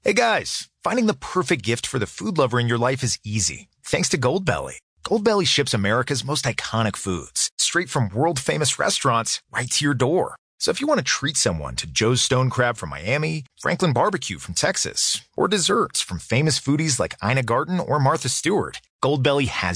Hey guys, finding the perfect gift for the food lover in your life is easy, thanks to Goldbelly. Goldbelly ships America's most iconic foods, straight from world-famous restaurants right to your door. So if you want to treat someone to Joe's Stone Crab from Miami, Franklin Barbecue from Texas, or desserts from famous foodies like Ina Garten or Martha Stewart, Goldbelly has